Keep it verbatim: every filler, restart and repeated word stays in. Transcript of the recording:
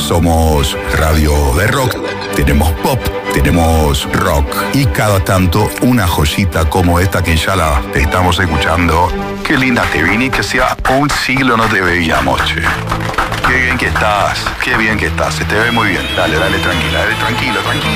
Somos radio de rock, tenemos pop, tenemos rock y cada tanto una joyita como esta que ya la estamos escuchando. Qué linda te vine, que sea un siglo no te veíamos, che. Qué bien que estás, qué bien que estás, se te ve muy bien. Dale, dale, tranquila, dale, tranquilo, tranquilo.